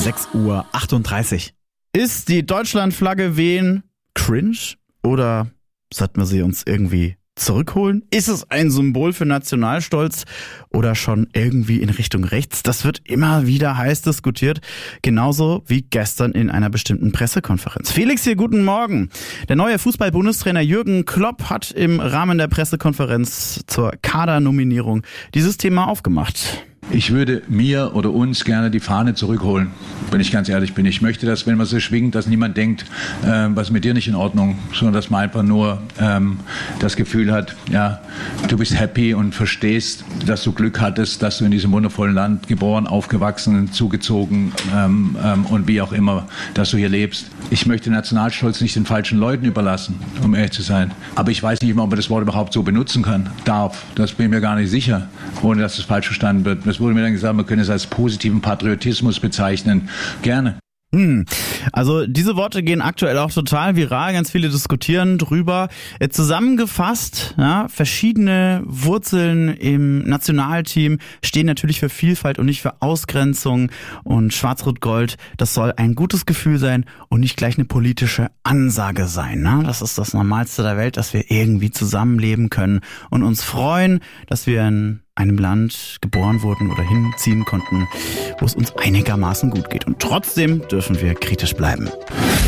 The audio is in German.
6:38 Uhr. Ist die Deutschlandflagge wehen cringe oder sollten wir sie uns irgendwie zurückholen? Ist es ein Symbol für Nationalstolz oder schon irgendwie in Richtung rechts? Das wird immer wieder heiß diskutiert, genauso wie gestern in einer bestimmten Pressekonferenz. Felix hier, guten Morgen. Der neue Fußball-Bundestrainer Jürgen Klopp hat im Rahmen der Pressekonferenz zur Kadernominierung dieses Thema aufgemacht. Ich würde mir oder uns gerne die Fahne zurückholen, wenn ich ganz ehrlich bin. Ich möchte, dass, wenn man so schwingt, dass niemand denkt, was mit dir nicht in Ordnung, sondern dass man einfach nur das Gefühl hat, ja, du bist happy und verstehst, dass du Glück hattest, dass du in diesem wundervollen Land geboren, aufgewachsen, zugezogen und wie auch immer, dass du hier lebst. Ich möchte Nationalstolz nicht den falschen Leuten überlassen, um ehrlich zu sein. Aber ich weiß nicht mal, ob man das Wort überhaupt so benutzen darf. Das bin ich mir gar nicht sicher, ohne dass es falsch verstanden wird. Es wurde mir dann gesagt, man könne es als positiven Patriotismus bezeichnen. Gerne. Also diese Worte gehen aktuell auch total viral, ganz viele diskutieren drüber. Zusammengefasst, ja, verschiedene Wurzeln im Nationalteam stehen natürlich für Vielfalt und nicht für Ausgrenzung. Und Schwarz-Rot-Gold, das soll ein gutes Gefühl sein und nicht gleich eine politische Ansage sein. Ne? Das ist das Normalste der Welt, dass wir irgendwie zusammenleben können und uns freuen, dass wir in einem Land geboren wurden oder hinziehen konnten, wo es uns einigermaßen gut geht. Und trotzdem dürfen wir kritisch bleiben.